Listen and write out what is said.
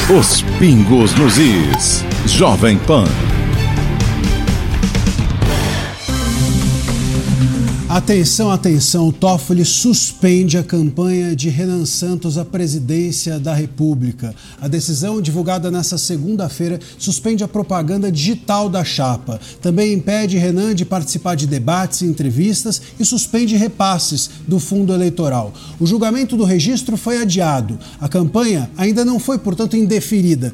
Os pingos nos is. Jovem Pan. Atenção, atenção, Toffoli suspende a campanha de Renan Santos à presidência da República. A decisão, divulgada nesta segunda-feira, suspende a propaganda digital da chapa. Também impede Renan de participar de debates e entrevistas e suspende repasses do fundo eleitoral. O julgamento do registro foi adiado. A campanha ainda não foi, portanto, indeferida,